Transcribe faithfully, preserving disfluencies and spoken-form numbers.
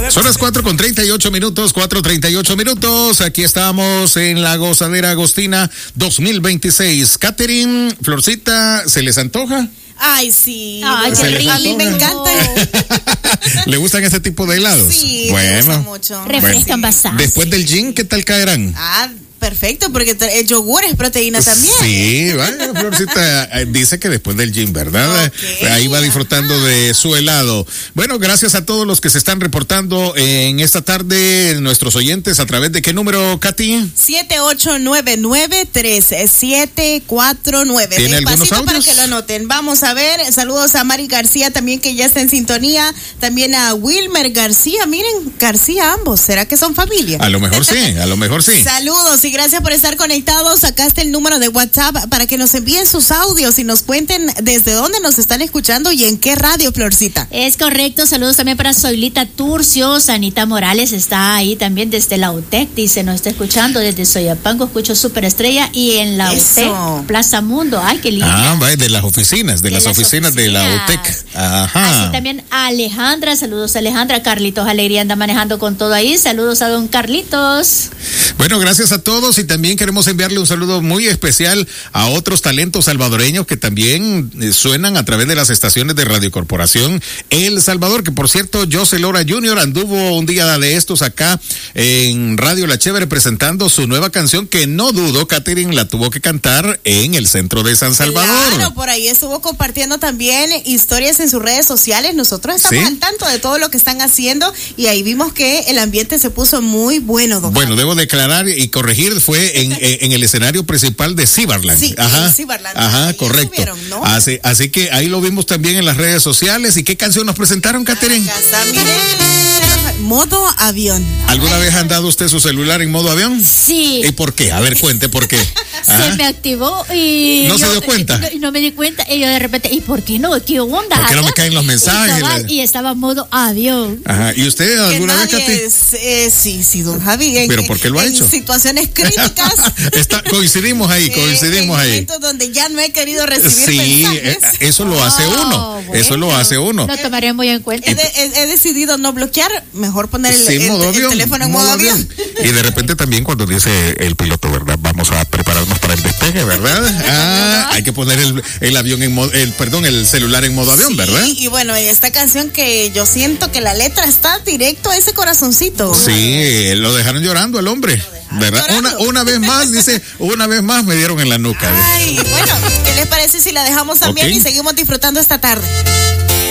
Son las cuatro con treinta y ocho minutos, cuatro treinta y ocho minutos. Aquí estamos en la Gozadera Agostina dos mil veintiséis. Catherine, Florcita, ¿se les antoja? Ay, sí. Ay, qué rico. A mí me encanta. ¿Le gustan este tipo de helados? Sí, bueno, me gusta mucho. Refrescan bueno. bastante. Después del gin, ¿qué tal caerán? Ah, perfecto, porque el yogur es proteína también. Sí, vaya, Florcita dice que después del gym, ¿verdad? Okay. Ahí va disfrutando Ajá. de su helado. Bueno, gracias a todos los que se están reportando en esta tarde, nuestros oyentes, ¿a través de qué número, Katy? siete ocho nueve nueve, tres siete cuatro nueve. ¿Tiene algunos Despacito audios? para que lo anoten. Vamos a ver, saludos a Mari García también, que ya está en sintonía. También a Wilmer García, miren, García ambos, ¿será que son familia? A lo mejor sí, a lo mejor sí. Saludos y gracias por estar conectados. Acá está el número de WhatsApp para que nos envíen sus audios y nos cuenten desde dónde nos están escuchando y en qué radio, Florcita. Es correcto, saludos también para Soylita Turcio. Sanita Morales está ahí también desde la U T E C, dice, nos está escuchando desde Soyapango, escucho Superestrella, y en la Eso. U T E C, Plaza Mundo. Ay, qué lindo. Ah, va, de las oficinas, de, de las, las oficinas, oficinas de la U T E C. Ajá. Así también Alejandra, saludos a Alejandra. Carlitos Alegría anda manejando con todo ahí, saludos a don Carlitos. Bueno, gracias a todos, y también queremos enviarle un saludo muy especial a otros talentos salvadoreños que también eh, suenan a través de las estaciones de Radio Corporación El Salvador, que por cierto, José Lora junior anduvo un día de estos acá en Radio La Chévere presentando su nueva canción, que no dudo, Catherine, la tuvo que cantar en el centro de San Salvador. Claro, por ahí estuvo compartiendo también historias en sus redes sociales. Nosotros estamos ¿Sí? al tanto de todo lo que están haciendo, y ahí vimos que el ambiente se puso muy bueno, doctor. Bueno, debo declarar y corregir, fue en, en el escenario principal de Cibarland. Sí, ajá, Cibarland. Ajá, correcto. ¿No? Así, así que ahí lo vimos también en las redes sociales. ¿Y qué canción nos presentaron, Catherine? Acá está, miren, modo avión. ¿Alguna Ay, vez ha dado usted su celular en modo avión? Sí. ¿Y por qué? A ver, cuente por qué. Se me activó y... ¿No yo, se dio cuenta? No, no me di cuenta, y yo de repente, ¿y por qué no? ¿Qué onda? ¿Por qué no me caen los mensajes? Y estaba, y estaba en modo avión. Ajá, ¿y usted alguna vez, Katy? Eh, sí, sí, don Javi. ¿Pero por qué lo ha en hecho? En situaciones críticas. Está, coincidimos ahí, coincidimos en ahí. momentos donde ya no he querido recibir sí, mensajes. eso lo hace uno, oh, bueno, eso lo hace uno. Lo tomaré muy en cuenta. He, de, he, he decidido no bloquear, mejor poner el, sí, el, modo el, avión, el teléfono en modo, modo avión. avión. Y de repente también cuando dice el piloto, ¿verdad? Vamos a prepararnos para el despegue, ¿verdad? Ah, hay que poner el, el avión en modo, el, perdón, el celular en modo avión, sí, ¿verdad? Y bueno, esta canción que yo siento que la letra está directo a ese corazoncito. Sí, lo dejaron llorando al hombre. ¿Verdad? Una, una vez más, dice, una vez más me dieron en la nuca. Ay, bueno, ¿qué les parece si la dejamos también okay. y seguimos disfrutando esta tarde?